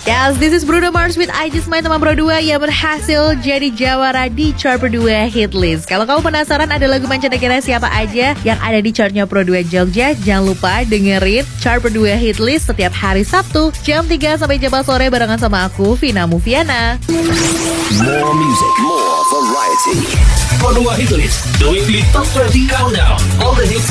Yes, this is Bruno Mars with I Just Might teman Pro 2 yang berhasil jadi jawara di chart Pro 2 hit list. Kalau kamu penasaran ada lagu mancanegara siapa aja yang ada di chartnya Pro 2 Jogja, jangan lupa dengerin chart Pro 2 hit list setiap hari Sabtu jam 3 sampai jam 4 sore barengan sama aku, Vina Mufiana. More music, more variety. Pro 2 hit list, the weekly top 20 countdown. All the hits